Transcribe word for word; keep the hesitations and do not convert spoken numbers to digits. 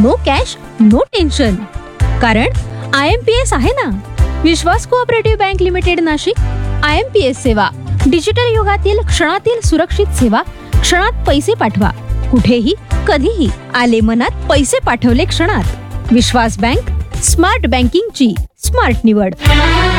No cash no tension. कारण I am P S आहे ना, विश्वास cooperative bank limited Nashik. I am P S सेवा, digital युगातील क्षणातील सुरक्षित सेवा. क्षणात पैसे पाठवा, कुठेही कधीही. आले मनात पैसे पाठवले क्षणात. विश्वास बँक, स्मार्ट बँकिंगची स्मार्ट निवड.